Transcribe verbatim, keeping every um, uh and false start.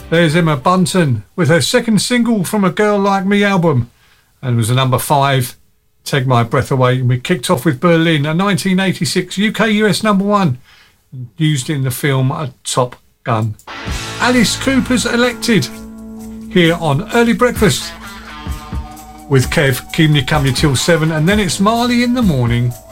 There's Emma Bunton with her second single from A Girl Like Me album, and it was a number five, Take My Breath Away. And we kicked off with Berlin, a nineteen eighty-six U K U S number one, used in the film A Top Gun. Alice Cooper's Elected, here on Early Breakfast with Kev, keeping you company till seven, and then it's Marley in the morning.